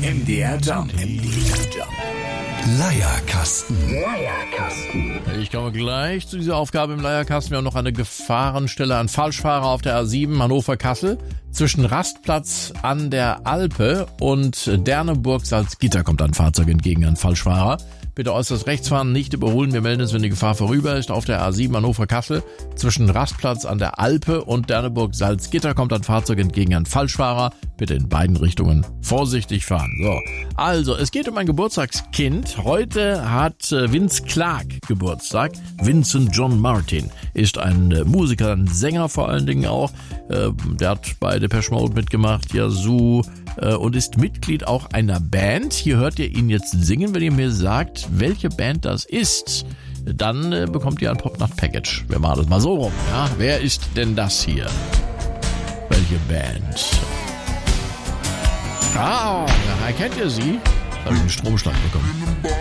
MDR Jump. Leierkasten. Ich komme gleich zu dieser Aufgabe im Leierkasten. Wir haben noch eine Gefahrenstelle an Falschfahrer auf der A7 Hannover-Kassel. Zwischen Rastplatz an der Alpe und Derneburg-Salzgitter kommt ein Fahrzeug entgegen, ein Falschfahrer. Bitte äußerst rechts fahren, nicht überholen. Wir melden uns, wenn die Gefahr vorüber ist. Auf der A7 Hannover-Kassel zwischen Rastplatz an der Alpe und Derneburg-Salzgitter kommt ein Fahrzeug entgegen, ein Falschfahrer. Bitte in beiden Richtungen vorsichtig fahren. So, also es geht um ein Geburtstagskind. Heute hat Vince Clarke Geburtstag. Vincent John Martin ist ein Musiker, ein Sänger vor allen Dingen auch. Der hat bei Depeche Mode mitgemacht, Yazoo, und ist Mitglied auch einer Band. Hier hört ihr ihn jetzt singen. Wenn ihr mir sagt, welche Band das ist, dann bekommt ihr ein Pop-Nacht-Package. Wir machen das mal so rum. Ja? Wer ist denn das hier? Welche Band? Ah, erkennt ihr sie? Da habe ich einen Stromschlag bekommen.